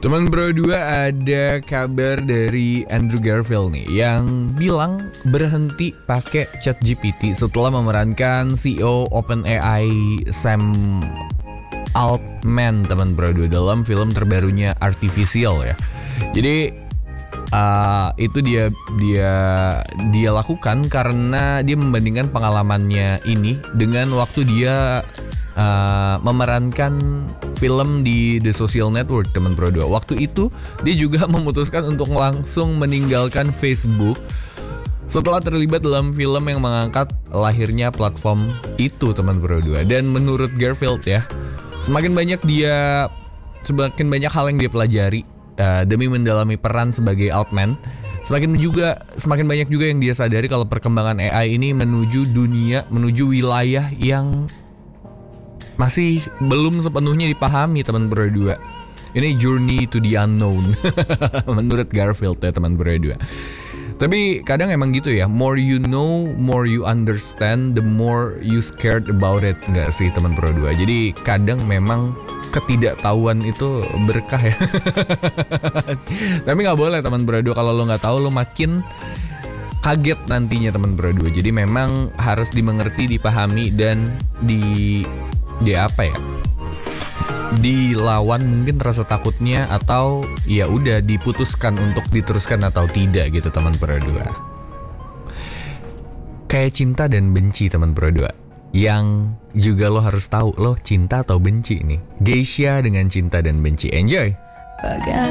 Teman Bro 2, ada kabar dari Andrew Garfield nih yang bilang berhenti pakai ChatGPT setelah memerankan CEO OpenAI Sam Altman, teman Bro 2, dalam film terbarunya Artificial ya. Jadi itu dia lakukan karena dia membandingkan pengalamannya ini dengan waktu dia memerankan film di The Social Network, teman Bro 2. Waktu itu dia juga memutuskan untuk langsung meninggalkan Facebook setelah terlibat dalam film yang mengangkat lahirnya platform itu, teman Bro 2. Dan menurut Garfield ya, semakin banyak hal yang dia pelajari demi mendalami peran sebagai Altman, semakin banyak juga yang dia sadari kalau perkembangan AI ini menuju wilayah yang masih belum sepenuhnya dipahami, teman Bro 2. Ini journey to the unknown menurut Garfield ya, teman Bro 2. Tapi kadang emang gitu ya, more you know, more you understand, the more you scared about it, nggak sih teman Bro 2? Jadi kadang memang ketidaktahuan itu berkah ya. Tapi nggak boleh teman Bro 2, kalau lo nggak tahu lo makin kaget nantinya, teman Bro 2. Jadi memang harus dimengerti, dipahami, dan dilawan mungkin rasa takutnya, atau ya udah diputuskan untuk diteruskan atau tidak gitu, teman Bro 2. Kayak cinta dan benci, teman Bro 2, yang juga lo harus tahu lo cinta atau benci nih. Geisha dengan Cinta dan Benci. Enjoy.